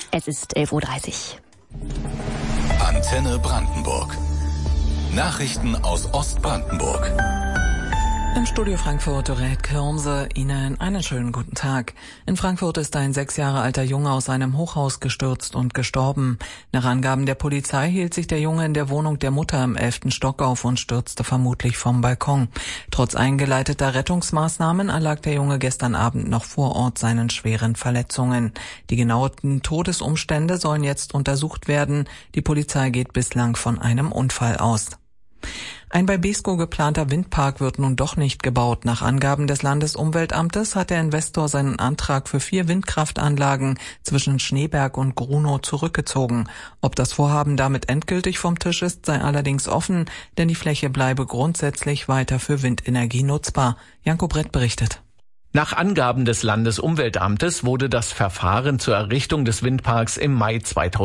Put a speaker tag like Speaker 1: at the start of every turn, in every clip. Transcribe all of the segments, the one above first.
Speaker 1: Es ist 11:30 Uhr.
Speaker 2: Antenne Brandenburg. Nachrichten aus Ostbrandenburg.
Speaker 3: Im Studio Frankfurt, Dorette Kirmse, Ihnen einen schönen guten Tag. In Frankfurt ist ein 6 Jahre alter Junge aus einem Hochhaus gestürzt und gestorben. Nach Angaben der Polizei hielt sich der Junge in der Wohnung der Mutter im 11. Stock auf und stürzte vermutlich vom Balkon. Trotz eingeleiteter Rettungsmaßnahmen erlag der Junge gestern Abend noch vor Ort seinen schweren Verletzungen. Die genauen Todesumstände sollen jetzt untersucht werden. Die Polizei geht bislang von einem Unfall aus. Ein bei Beeskow geplanter Windpark wird nun doch nicht gebaut. Nach Angaben des Landesumweltamtes hat der Investor seinen Antrag für 4 Windkraftanlagen zwischen Schneeberg und Grunow zurückgezogen. Ob das Vorhaben damit endgültig vom Tisch ist, sei allerdings offen, denn die Fläche bleibe grundsätzlich weiter für Windenergie nutzbar. Janko Brett berichtet.
Speaker 4: Nach Angaben des Landesumweltamtes wurde das Verfahren zur Errichtung des Windparks im Mai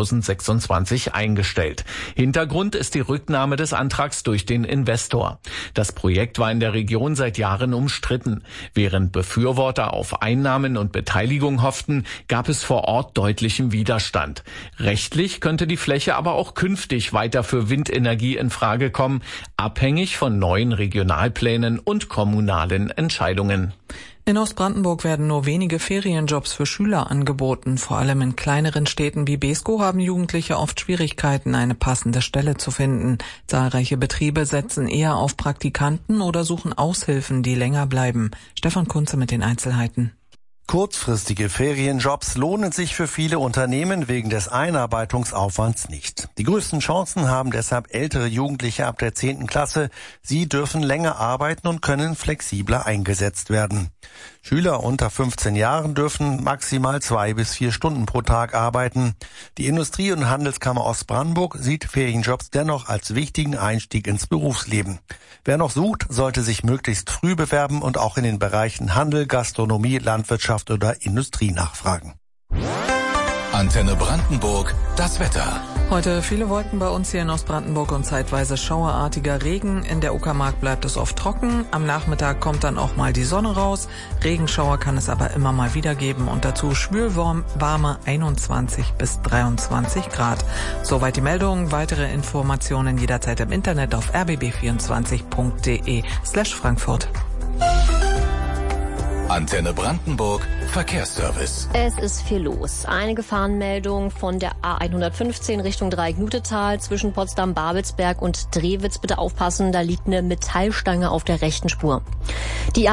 Speaker 4: 2026 eingestellt. Hintergrund ist die Rücknahme des Antrags durch den Investor. Das Projekt war in der Region seit Jahren umstritten. Während Befürworter auf Einnahmen und Beteiligung hofften, gab es vor Ort deutlichen Widerstand. Rechtlich könnte die Fläche aber auch künftig weiter für Windenergie in Frage kommen, abhängig von neuen Regionalplänen und kommunalen Entscheidungen.
Speaker 3: In Ostbrandenburg werden nur wenige Ferienjobs für Schüler angeboten. Vor allem in kleineren Städten wie Beeskow haben Jugendliche oft Schwierigkeiten, eine passende Stelle zu finden. Zahlreiche Betriebe setzen eher auf Praktikanten oder suchen Aushilfen, die länger bleiben. Stefan Kunze mit den Einzelheiten.
Speaker 5: Kurzfristige Ferienjobs lohnen sich für viele Unternehmen wegen des Einarbeitungsaufwands nicht. Die größten Chancen haben deshalb ältere Jugendliche ab der 10. Klasse. Sie dürfen länger arbeiten und können flexibler eingesetzt werden. Schüler unter 15 Jahren dürfen maximal 2 bis 4 Stunden pro Tag arbeiten. Die Industrie- und Handelskammer Ostbrandenburg sieht Ferienjobs dennoch als wichtigen Einstieg ins Berufsleben. Wer noch sucht, sollte sich möglichst früh bewerben und auch in den Bereichen Handel, Gastronomie, Landwirtschaft oder Industrie nachfragen.
Speaker 2: Antenne Brandenburg, das Wetter.
Speaker 3: Heute viele Wolken bei uns hier in Ostbrandenburg und zeitweise schauerartiger Regen. In der Uckermark bleibt es oft trocken. Am Nachmittag kommt dann auch mal die Sonne raus. Regenschauer kann es aber immer mal wieder geben und dazu schwülwarme 21 bis 23 Grad. Soweit die Meldung. Weitere Informationen jederzeit im Internet auf rbb24.de/Frankfurt.
Speaker 2: Antenne Brandenburg, Verkehrsservice.
Speaker 1: Es ist viel los. Eine Gefahrenmeldung von der A115 Richtung Dreieck-Nutetal zwischen Potsdam-Babelsberg und Drewitz. Bitte aufpassen, da liegt eine Metallstange auf der rechten Spur. Die